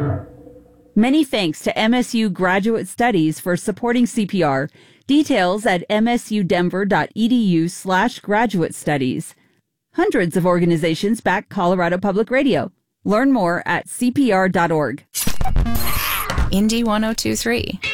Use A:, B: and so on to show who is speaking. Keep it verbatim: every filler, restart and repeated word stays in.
A: Many thanks to M S U Graduate Studies for supporting C P R. Details at msudenver.edu slash graduate studies. Hundreds of organizations back Colorado Public Radio. Learn more at c p r dot org.
B: Indy one oh two three.